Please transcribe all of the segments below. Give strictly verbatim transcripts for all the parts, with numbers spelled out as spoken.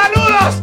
¡Saludos,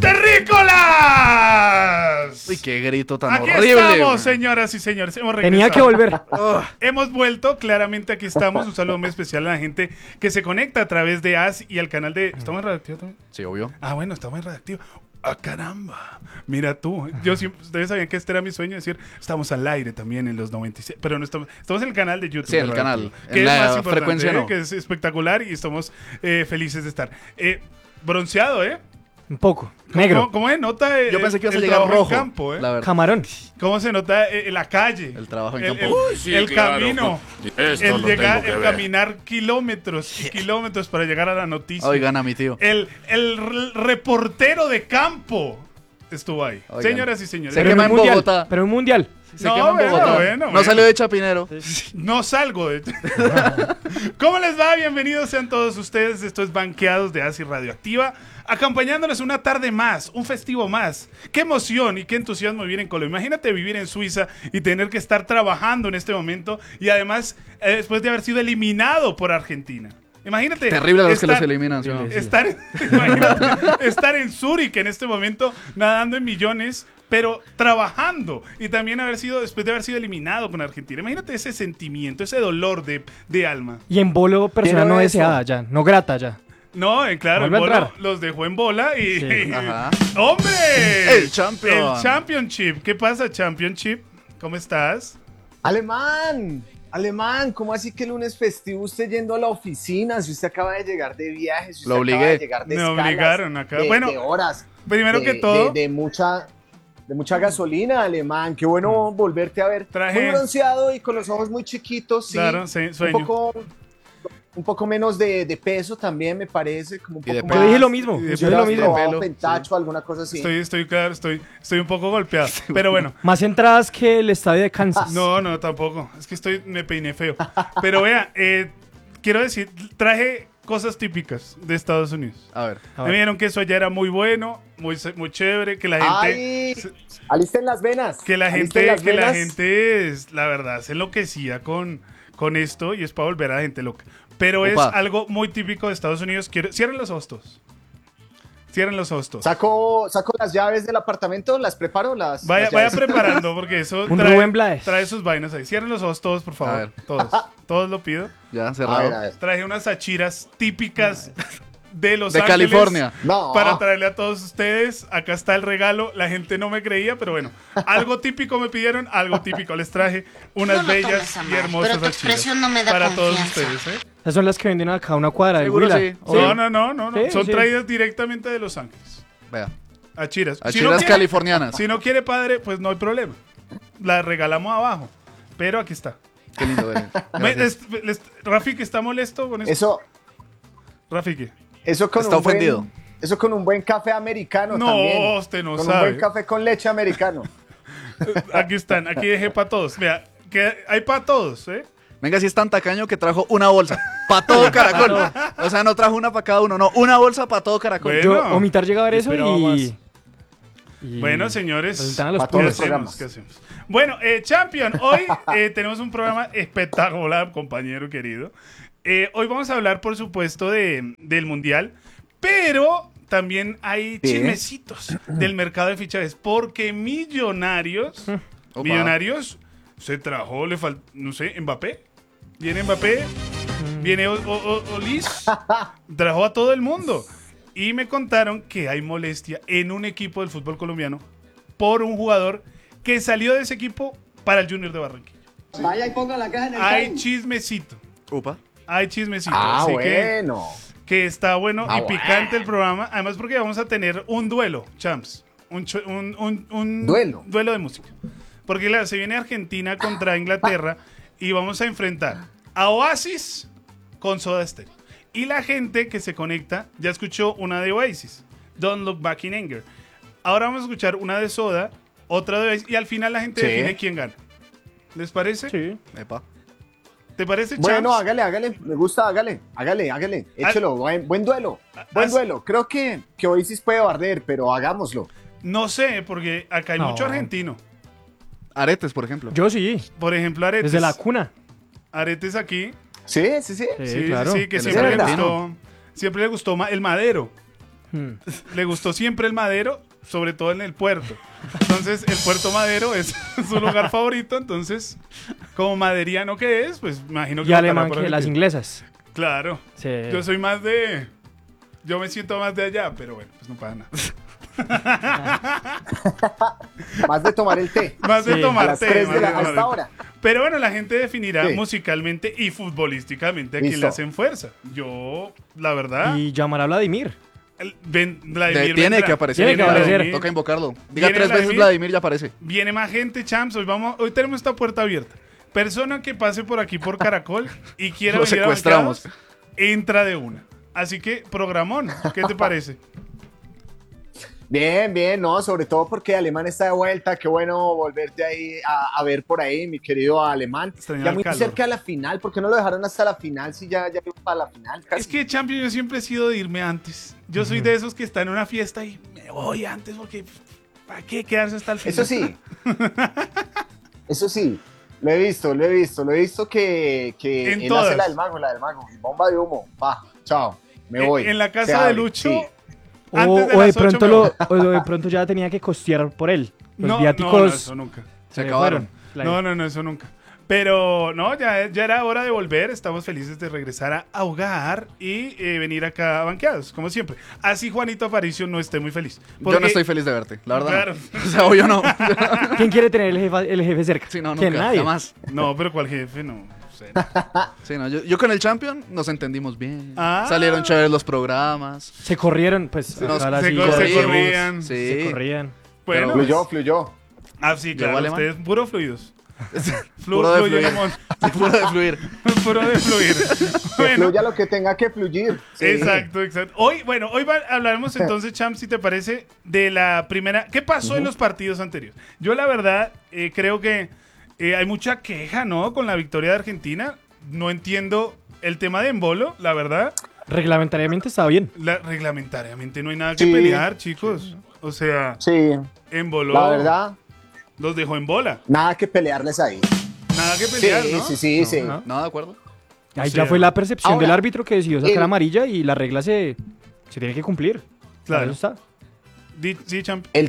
terrícolas! Uy, qué grito tan aquí horrible. Aquí estamos, man. señoras y señores. Hemos Tenía que volver. Oh, hemos vuelto, claramente aquí estamos. Un saludo muy especial a la gente que se conecta a través de A S y al canal de... ¿Estamos en Radioactivo también? Sí, obvio. Ah, bueno, estamos en Radioactivo. ¡Ah, caramba! Mira tú, yo siempre, ustedes sabían que este era mi sueño, decir, estamos al aire también en los noventa y seis, pero no estamos, estamos en el canal de YouTube. Sí, en el canal, que en es la más importante, frecuencia ¿eh? no. Que es espectacular y estamos eh, felices de estar. Eh, bronceado, ¿eh? Un poco. ¿Cómo, Negro. ¿Cómo, cómo se nota el, Yo pensé que ibas a el llegar trabajo en rojo. campo, ¿eh? La verdad. Camarón. ¿Cómo se nota eh, la calle? El trabajo en el, campo. El, Uy, sí, el claro. camino. Esto El, lo llegar, tengo que el ver. caminar kilómetros y kilómetros para llegar a la noticia. Oigan a mi tío. El, el re- reportero de campo estuvo ahí. Oigan. Señoras y señores. Se Pero en quema un en mundial. Bogotá. Pero un mundial. Se No, quema en bueno, Bogotá. bueno, no bueno. salió de Chapinero. No salgo de... ¿Cómo les va? Bienvenidos sean todos ustedes. Esto es Banqueados de A S I Radioactiva. Acompañándoles una tarde más, un festivo más. Qué emoción y qué entusiasmo vivir en Colombia. Imagínate vivir en Suiza y tener que estar trabajando en este momento y además eh, después de haber sido eliminado por Argentina. Imagínate. Terrible a los que estar- los eliminan. ¿sí o no? Estar, imagínate, estar en Zúrich en este momento nadando en millones, pero trabajando y también haber sido después de haber sido eliminado con Argentina. Imagínate ese sentimiento, ese dolor de, de alma. Y en bolo persona Quiero no eso. deseada ya. No grata ya. No, eh, claro, el Vuelve a Bolo entrar. los dejó en bola y... Sí. Ajá. ¡Hombre! El champion. El Championship. ¿Qué pasa, Championship? ¿Cómo estás? Alemán, alemán, ¿cómo así que lunes festivo usted yendo a la oficina? Si usted acaba de llegar de viaje, si usted Lo obligué. acaba de llegar de Me escalas, obligaron acá. de, Bueno, de horas, Primero de, que todo... de, de mucha, de mucha gasolina, alemán. Qué bueno volverte a ver. Traje- Muy bronceado y con los ojos muy chiquitos, sí. Claro, sí, un sueño. poco, un poco menos de, de peso también me parece, como un Y de poco pelo. más. Yo dije lo mismo. Y Yo de dije pelo. lo mismo. probado pelo, pentacho, alguna cosa así. Estoy, estoy, claro, estoy, estoy un poco golpeado. Pero bueno, Más entradas que el estadio de Kansas. no, no, tampoco. Es que estoy, me peiné feo. Pero vea, eh, quiero decir, traje cosas típicas de Estados Unidos. A ver. A Me ver. dijeron que eso allá era muy bueno, muy, muy chévere, que la gente... ¡Ay! Alisten las venas. Que la alisten gente, las que la venas. gente es, la verdad, se enloquecía con, con esto y es para volver a la gente loca. Pero Opa. es algo muy típico de Estados Unidos. Quiero, cierren los ojos todos. Cierren los ojos todos. Saco, saco las llaves del apartamento, las preparo, las. Vaya, las vaya llaves. preparando porque eso Un trae, Rubén Blades. trae sus vainas ahí. Cierren los ojos todos, por A favor. ver. Todos. Todos lo pido. Ya, A cerrado. ver, a ver. Traje unas achiras típicas de Los De Ángeles. California. No. Para traerle a todos ustedes. Acá está el regalo. La gente no me creía, pero bueno. Algo típico me pidieron, algo típico les traje. Unas No lo bellas tomes a y mal, hermosas pero tu achiras. expresión no me da para todos confianza. ustedes, ¿eh? Esas son las que venden acá a una cuadra de Seguro Huila. sí. No, no, no, no, no. Sí, Son sí. traídas directamente de Los Ángeles. Vea. Achiras. Si no Achiras quiere- californianas. Si no quiere padre, pues no hay problema. La regalamos abajo. Pero aquí está. Qué lindo, Belén. Me- Gracias. les- les- Rafi, que está molesto con eso. Eso, Rafi, ¿qué? eso con Está un buen- ofendido. eso con un buen café americano No, también. usted no con sabe. un buen café con leche americano. Aquí están. Aquí dejé para todos. Vea, que hay para todos, ¿eh? Venga, si es tan tacaño que trajo una bolsa. Para todo caracol. O sea, no trajo una para cada uno, no. Una bolsa para todo caracol. Bueno. Yo, Omitar llega a ver eso Esperaba más. y... y- Bueno, señores, presentan a los Pa' todos ¿qué los puros. hacemos? programas. ¿Qué hacemos? Bueno, eh, Champion, hoy eh, tenemos un programa espectacular, compañero querido. Eh, hoy vamos a hablar, por supuesto, de, del Mundial, pero también hay Sí. chismecitos del mercado de fichajes, porque Millonarios, Opa. Millonarios se trajo, le falta, no sé, Mbappé. Viene Mbappé, viene o, o- o- Olis, trajo a todo el mundo. Y me contaron que hay molestia en un equipo del fútbol colombiano por un jugador que salió de ese equipo para el Junior de Barranquilla. Vaya y ponga la caja en el Hay time. chismecito, Upa. hay chismecito. Ah, así que, bueno. que está bueno Ah, y picante el programa. Además porque vamos a tener un duelo, champs. Un, cho- un, un- un ¿Duelo? duelo de música. Porque claro, se viene Argentina contra Inglaterra y vamos a enfrentar a Oasis con Soda Stereo. Y la gente que se conecta ya escuchó una de Oasis, Don't Look Back in Anger. Ahora vamos a escuchar una de Soda, otra de Oasis y al final la gente Sí. define quién gana. ¿Les parece? Sí. Epa. ¿Te parece, Bueno, champs? hágale, hágale. Me gusta, hágale, hágale, hágale. Échelo. Buen, buen duelo. Buen haz- duelo. Creo que, que hoy sí puede barrer, pero hagámoslo. No sé, porque acá hay No. mucho argentino. Aretes, por ejemplo. Yo sí. Por ejemplo, Aretes. Desde la cuna. Aretes aquí. Sí, sí, sí. Sí, Sí, claro. sí, sí, que Él es siempre le argentino. gustó. Siempre le gustó ma- el madero. Hmm. Le gustó siempre el Madero, sobre todo en el puerto. Entonces, el Puerto Madero es su lugar favorito. Entonces, como maderiano que es, pues imagino que Y votará alemán por que las Argentina. inglesas. Claro. Sí. Yo soy más de... Yo me siento más de allá, pero bueno, pues no pasa nada. Más de tomar el té. Más de Sí. A tomar las té, tres más de de la, tomar hasta té. ahora. Pero bueno, la gente definirá Sí. musicalmente y futbolísticamente a quién Listo. le hacen fuerza. Yo, la verdad... Y llamar a Vladimir. el- ven- De- Vladimir tiene vendrá. que aparecer. Tiene que Claro, aparecer. Toca invocarlo. Diga Viene tres veces Vladimir. Vladimir y aparece. Viene más gente, champs. Hoy, vamos, hoy tenemos esta puerta abierta. Persona que pase por aquí por Caracol y quiera Lo venir a secuestramos. Banqueados, entra de una. Así que, programón, ¿qué te parece? Bien, bien, no, sobre todo porque Alemán está de vuelta. Qué bueno volverte ahí a, a ver por ahí, mi querido Alemán. Extrañaba Ya el muy calor. cerca de la final. ¿Por qué no lo dejaron hasta la final si ya, ya iba para la final? Casi. Es que, champion, yo siempre he sido de irme antes. Yo soy de esos que están en una fiesta y me voy antes porque ¿para qué quedarse hasta el final? Eso sí. Eso sí. Lo he visto, lo he visto, lo he visto que, que En él todas. hace la del mago, la del mago. Y bomba de humo. Va, chao. Me En- voy. En la Se casa de abre, Lucho, sí. O, antes de o de las ocho pronto me lo, voy. o de pronto ya tenía que costear por él. Los No, viáticos no, no, eso nunca. Se le acabaron. fueron. No, no, no, eso nunca. Pero no, ya, ya era hora de volver. Estamos felices de regresar a Ahogar y eh, venir acá banqueados, como siempre. Así Juanito Aparicio no esté muy feliz. Yo Porque- no estoy feliz de verte, la verdad. Claro. No. O sea, o yo no. ¿Quién quiere tener el jefe, el jefe cerca? Sí, no, ¿Quién? nunca, Nadie. jamás. No, pero ¿cuál jefe? No. no sé. Sí, no, yo, yo con el Champion nos entendimos bien. Ah. Salieron chéveres los programas. Se corrieron, pues. Nos- ahora se sí, co- se corrimos, corrían. Sí. Se corrían. Bueno, Pero- Fluyó, fluyó. ah, sí, claro. ¿Llegó alemán? Ustedes, puro fluidos. Flu- Puro de fluye fluir. limón. Puro de fluir. Puro de fluir. Que Bueno, fluya lo que tenga que fluyir. Sí. exacto, exacto. Hoy, bueno, hoy va- hablaremos entonces, Champ, si te parece, de la primera. ¿Qué pasó en los partidos anteriores? Yo, la verdad, eh, creo que eh, hay mucha queja, ¿no? Con la victoria de Argentina. No entiendo el tema de Embolo, la verdad. Reglamentariamente estaba bien. La- reglamentariamente no hay nada que Sí. pelear, chicos. O sea, Sí, Embolo la verdad, los dejó en bola. nada que pelearles ahí. Nada que Sí, pelear, ¿no? sí, sí, sí. ¿no? No, de acuerdo. Ahí sea, ya fue la percepción ahora, del árbitro que decidió sacar el- amarilla y la regla se, se tiene que cumplir. Claro. Para eso está. Di- Sí, Champ. El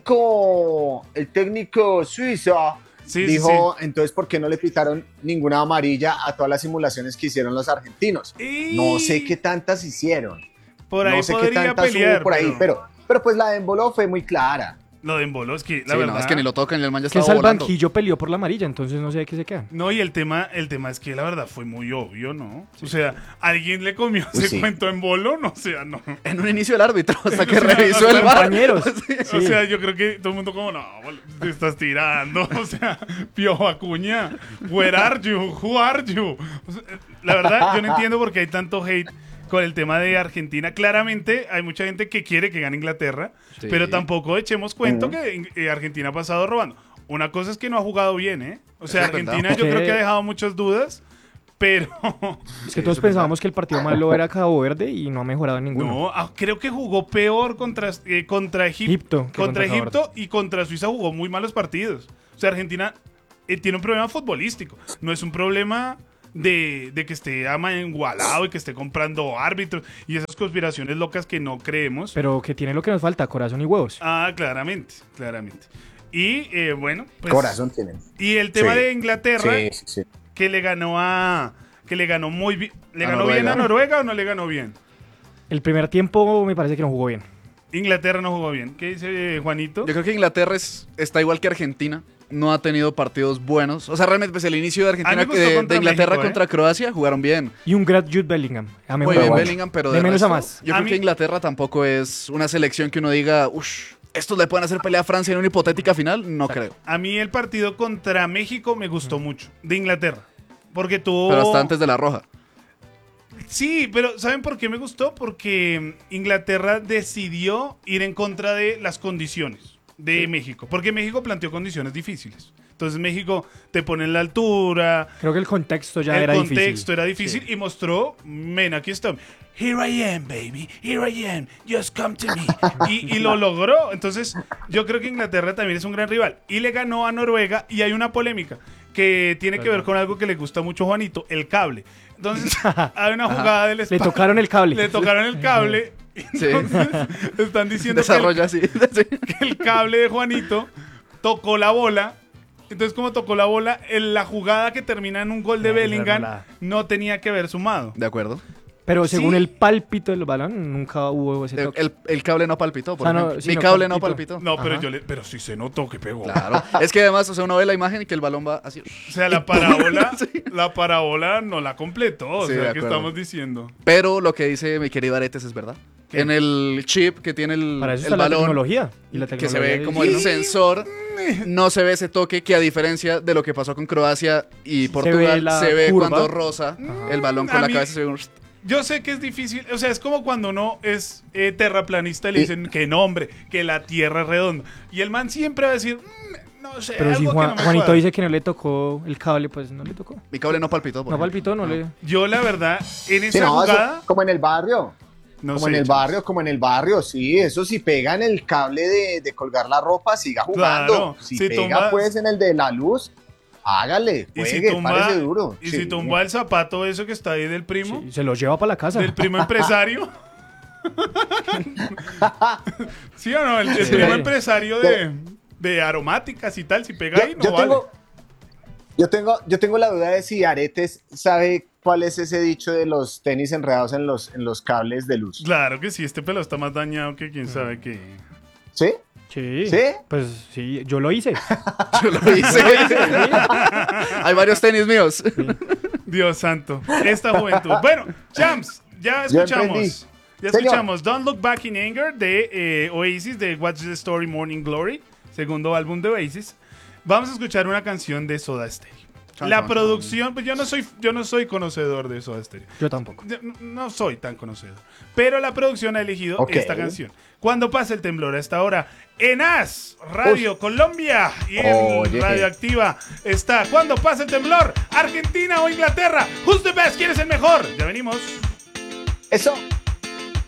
técnico, el técnico suizo Sí, sí, dijo, entonces, ¿por qué no le pitaron ninguna amarilla a todas las simulaciones que hicieron los argentinos? Y No sé qué tantas hicieron. por ahí no sé qué podría tantas pelear, hubo por ahí, pero, pero pues la de Embolo fue muy clara. lo de Embolo es que, la Sí, verdad... no, es que ni lo tocan y el man ya Que estaba el volando. banquillo peleó por la amarilla, entonces no sé de qué se queda. No, y el tema, el tema es que la verdad fue muy obvio, ¿no? O sea, ¿alguien le comió Uy, ese sí. cuento en bolo? No, o sea, no. En un inicio el árbitro, hasta que O sea, revisó o sea, el bar. Compañeros. O Sí. sea, yo creo que todo el mundo como, no, bol- te estás tirando. O sea, Piojo Acuña, where are you? Who are you? O sea, la verdad, yo no entiendo por qué hay tanto hate con el tema de Argentina. Claramente hay mucha gente que quiere que gane Inglaterra, Sí. pero tampoco echemos cuento Ujú. que eh, Argentina ha pasado robando. Una cosa es que no ha jugado bien, ¿eh? O sea, Eso es verdad. Argentina yo Que- creo que ha dejado muchas dudas, pero Es que todos pensábamos que el partido malo era Cabo Verde y no ha mejorado en ninguno. no, ah, creo que jugó peor contra, eh, contra Egip- Egipto que contra contra Cabo Egipto y contra Suiza jugó muy malos partidos. O sea, Argentina eh, tiene un problema futbolístico, no es un problema de, de que esté amengualado y que esté comprando árbitros y esas conspiraciones locas que no creemos. Pero que tiene lo que nos falta, corazón y huevos. Ah, claramente, claramente. Y eh, bueno, pues, Corazón tienen. y el tema Sí. de Inglaterra, Sí, sí, sí. que le ganó a que le ganó muy bien, ¿le A ganó bien a Noruega. Noruega o no le ganó bien? El primer tiempo me parece que no jugó bien. Inglaterra no jugó bien. ¿Qué dice eh, Juanito? Yo creo que Inglaterra es, está igual que Argentina. No ha tenido partidos buenos. O sea, realmente, pues el inicio de A mí Argentina, me gustó de, de contra Inglaterra México, ¿eh? contra Croacia, jugaron bien. Y un gran Jude Bellingham. Ha Muy mejorado bien mucho. Bellingham, pero De de, menos a resto, más. Yo A creo mí- que Inglaterra tampoco es una selección que uno diga, uff, estos le pueden hacer pelea a Francia en una hipotética final. No creo. A mí el partido contra México me gustó mucho, de Inglaterra. Porque tuvo... Pero hasta antes de la roja. Sí, pero ¿saben por qué me gustó? Porque Inglaterra decidió ir en contra de las condiciones de México. Porque México planteó condiciones difíciles. Entonces México te pone en la altura, Creo que el contexto ya el era contexto difícil. era difícil y mostró, men, aquí estoy. Here I am, baby. Here I am. Just come to me. Y, y lo logró. Entonces, yo creo que Inglaterra también es un gran rival. Y le ganó a Noruega. Y hay una polémica que tiene que ver con algo que le gusta mucho a Juanito, el cable. Entonces, hay una jugada del Le espacio. tocaron el cable. Le tocaron el cable. Sí. Entonces, están diciendo que el, Desarrolla así. Sí. que el cable de Juanito tocó la bola. Entonces, como tocó la bola, en la jugada que termina en un gol de No, esa Bellingham no la- no tenía que haber sumado. De acuerdo. Pero según Sí. el pálpito del balón, nunca hubo ese El, toque. el- el cable no palpitó, por O sea, no, ejemplo. sí, Mi no cable no palpitó. palpitó. No, pero Ajá. yo le, pero sí se notó que pegó. Claro. Es que además, o sea, uno ve la imagen y que el balón va así. O sea, la parábola, la parábola no la completó. O Sí, sea, de ¿qué acuerdo. estamos diciendo? Pero lo que dice mi querido Aretes es verdad. ¿Qué? En el chip que tiene el, Para eso el está la balón, tecnología. Y la que tecnología se ve es- como el sensor, no se ve ese toque que a diferencia de lo que pasó con Croacia y Portugal, la se ve curva. cuando roza el balón con a la mí- cabeza. Se ve un... Yo sé que es difícil, o sea, es como cuando uno es eh, terraplanista y le Y- dicen que no, hombre, que la Tierra es redonda. Y el man siempre va a decir, "Mm, no sé, Pero si algo que Juan- no me Juanito cuadra". dice que no le tocó el cable, pues no le tocó. Mi cable no palpitó. por No ejemplo. palpitó, no le... Yo, la verdad, en esa Sí, no, eso- jugada, como en el barrio. no como sé, en el chicos. barrio, como en el barrio, sí, eso si pega en el cable de, de colgar la ropa, siga jugando. Claro, si si pega tumba- pues en el de la luz, hágale, Y si juegue, tumba, párese duro. y Sí. si tumba el zapato eso que está ahí del primo, Sí, se lo lleva para la casa. del primo empresario. ¿Sí o no? El, el Sí. primo empresario de, de aromáticas y tal, si pega ahí, no yo, vale. tengo, yo, tengo, yo tengo la duda de si Aretes sabe cuál es ese dicho de los tenis enredados en los, en los cables de luz. Claro que sí, este pelo está más dañado que quién sabe qué. ¿Sí? Sí. ¿Sí? Pues sí, yo lo hice. Yo lo hice. Hay varios tenis míos. Dios santo, esta juventud. Bueno, Champs, ya Yo emprendí. escuchamos. Ya Señor. escuchamos Don't Look Back in Anger de eh, Oasis, de What's the Story Morning Glory, segundo álbum de Oasis. Vamos a escuchar una canción de Soda Stereo. Chan, La chan, producción, pues yo no soy, yo no soy conocedor de Soda Stereo. Yo tampoco. Yo no- No soy tan conocedor. Pero la producción ha elegido Ok. esta canción. Cuando pasa el temblor a esta hora, en A S, Radio Uy. Colombia y en Oye. Radioactiva está Cuando pasa el temblor, Argentina o Inglaterra. Who's the best? ¿Quién es el mejor? Ya venimos. Eso.